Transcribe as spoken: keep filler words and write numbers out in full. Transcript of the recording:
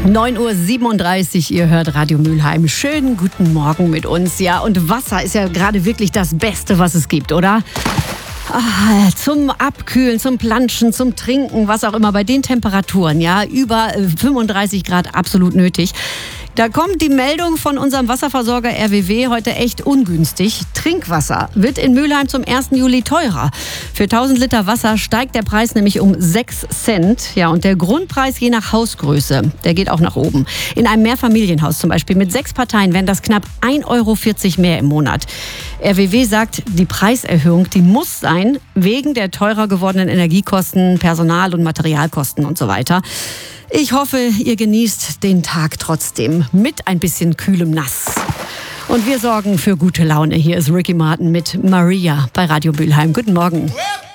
neun Uhr siebenunddreißig, ihr hört Radio Mülheim. Schönen guten Morgen mit uns. Ja, und Wasser ist ja gerade wirklich das Beste, was es gibt, oder? Ah, zum Abkühlen, zum Planschen, zum Trinken, was auch immer, bei den Temperaturen, ja, über fünfunddreißig Grad absolut nötig. Da kommt die Meldung von unserem Wasserversorger R W W heute echt ungünstig. Trinkwasser wird in Mülheim zum ersten Juli teurer. Für tausend Liter Wasser steigt der Preis nämlich um sechs Cent. Ja, und der Grundpreis je nach Hausgröße, der geht auch nach oben. In einem Mehrfamilienhaus zum Beispiel mit sechs Parteien wären das knapp ein Euro vierzig mehr im Monat. R W W sagt, die Preiserhöhung, die muss sein, wegen der teurer gewordenen Energiekosten, Personal- und Materialkosten und so weiter. Ich hoffe, ihr genießt den Tag trotzdem mit ein bisschen kühlem Nass. Und wir sorgen für gute Laune. Hier ist Ricky Martin mit Maria bei Radio Mülheim. Guten Morgen.